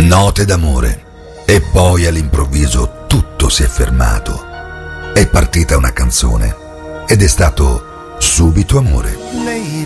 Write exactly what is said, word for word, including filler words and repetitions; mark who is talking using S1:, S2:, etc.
S1: note d'amore. E poi all'improvviso tutto si è fermato. È partita una canzone ed è stato subito amore.
S2: Lady